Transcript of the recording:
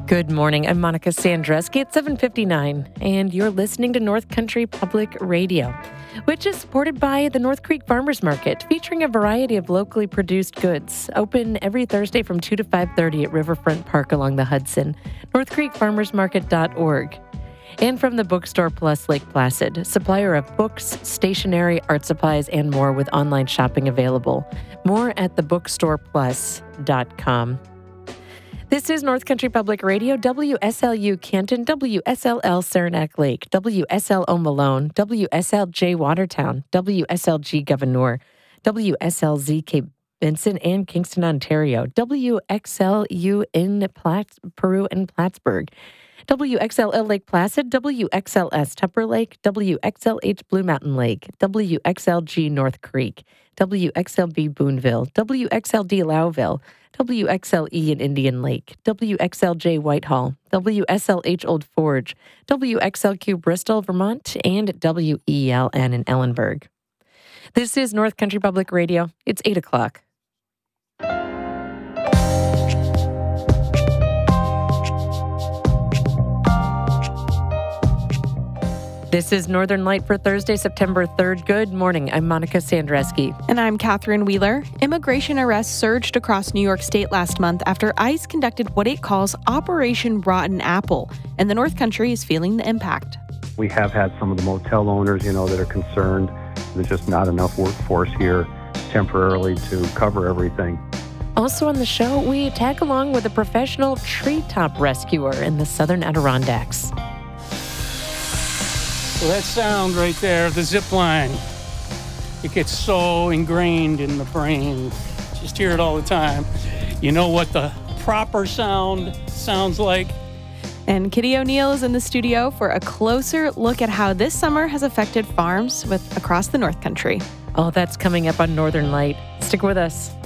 Good morning. I'm Monica Sandreski at 7:59, and you're listening to North Country Public Radio, which is supported by the North Creek Farmers Market, featuring a variety of locally produced goods. Open every Thursday from 2 to 5:30 at Riverfront Park along the Hudson, northcreekfarmersmarket.org. And from the Bookstore Plus Lake Placid, supplier of books, stationery, art supplies, and more with online shopping available. More at thebookstoreplus.com. This is North Country Public Radio, WSLU Canton, WSLL Saranac Lake, WSLO Malone, WSLJ Watertown, WSLG Gouverneur, WSLZ Cape Benson and Kingston, Ontario, WXLU in Peru and Plattsburgh, WXLL Lake Placid, WXLS Tupper Lake, WXLH Blue Mountain Lake, WXLG North Creek, WXLB Boonville, WXLD Lowville, WXLE in Indian Lake, WXLJ Whitehall, WSLH Old Forge, WXLQ Bristol, Vermont, and WELN in Ellenburg. This is North Country Public Radio. It's 8 o'clock. This is Northern Light for Thursday, September 3rd. Good morning. I'm Monica Sandreski. And I'm Catherine Wheeler. Immigration arrests surged across New York State last month after ICE conducted what it calls Operation Rotten Apple, and the North Country is feeling the impact. We have had some of the motel owners, that are concerned there's just not enough workforce here temporarily to cover everything. Also on the show, we tag along with a professional treetop rescuer in the southern Adirondacks. Well, that sound right there, the zip line, it gets so ingrained in the brain. Just hear it all the time. You know what the proper sound sounds like? And Kitty O'Neill is in the studio for a closer look at how this summer has affected farms across the North Country. All that's coming up on Northern Light. Stick with us.